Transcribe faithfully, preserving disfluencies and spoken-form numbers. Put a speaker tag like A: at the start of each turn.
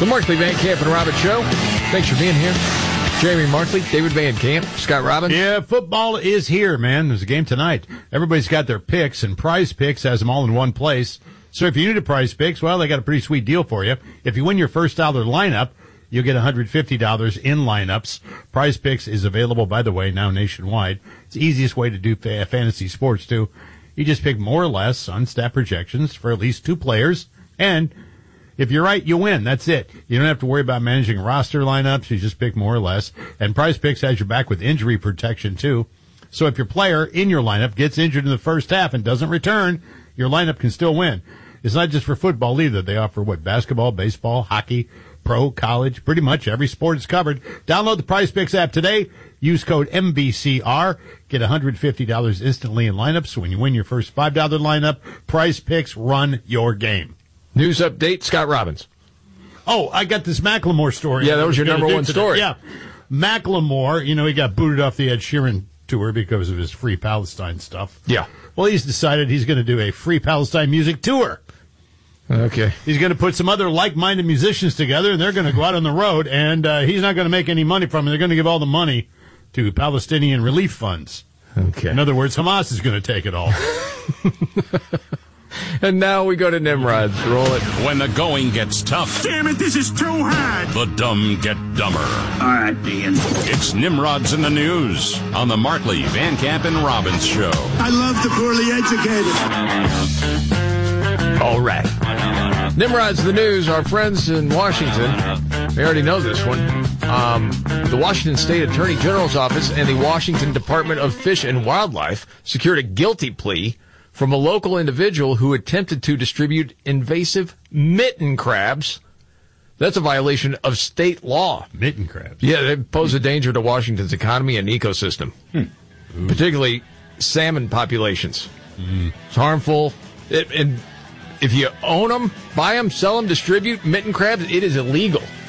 A: The Markley, Van Camp, and Robbins Show. Thanks for being here. Jeremy Markley, David Van Camp, Scott Robbins.
B: Yeah, football is here, man. There's a game tonight. Everybody's got their picks, and Prize Picks has them all in one place. So if you need a Prize Picks, well, they got a pretty sweet deal for you. If you win your first dollar lineup, you'll get one hundred fifty dollars in lineups. Prize Picks is available, by the way, now nationwide. It's the easiest way to do fa- fantasy sports, too. You just pick more or less on stat projections for at least two players, and if you're right, you win. That's it. You don't have to worry about managing roster lineups. You just pick more or less. And Prize Picks has your back with injury protection, too. So if your player in your lineup gets injured in the first half and doesn't return, your lineup can still win. It's not just for football either. They offer, what, basketball, baseball, hockey, pro, college. Pretty much every sport is covered. Download the Prize Picks app today. Use code M B C R. Get one hundred fifty dollars instantly in lineups. So when you win your first five dollar lineup, Prize Picks run your game.
A: News update, Scott Robbins.
B: Oh, I got this Macklemore story.
A: Yeah, that was your number one
B: today.
A: story.
B: Yeah. Macklemore, you know, he got booted off the Ed Sheeran tour because of his Free Palestine stuff.
A: Yeah.
B: Well, he's decided he's going to do a Free Palestine music tour.
A: Okay.
B: He's going to put some other like-minded musicians together, and they're going to go out on the road, and uh, he's not going to make any money from it. They're going to give all the money to Palestinian relief funds.
A: Okay.
B: In other words, Hamas is going to take it all.
A: And now we go to Nimrod's. Roll it.
C: When the going gets tough.
D: Damn it, this is too hard.
C: The dumb get dumber.
D: All right, Ian.
C: It's Nimrod's in the News on the Markley, Van Camp, and Robbins Show.
D: I love the poorly educated.
A: All right. Nimrod's the News. Our friends in Washington, they already know this one. Um, the Washington State Attorney General's Office and the Washington Department of Fish and Wildlife secured a guilty plea from a local individual who attempted to distribute invasive mitten crabs. That's a violation of state law.
B: Mitten crabs.
A: Yeah, they pose a danger to Washington's economy and ecosystem, hmm. particularly salmon populations.
B: Mm.
A: It's harmful. It, and if you own them, buy them, sell them, distribute mitten crabs, it is illegal.